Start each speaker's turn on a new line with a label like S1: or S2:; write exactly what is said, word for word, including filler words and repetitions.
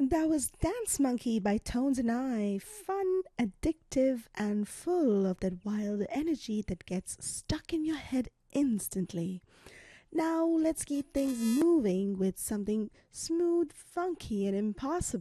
S1: That was Dance Monkey by Tones and I. Fun, addictive, and full of that wild energy that gets stuck in your head instantly. Now let's keep things moving with something smooth, funky, and impossible.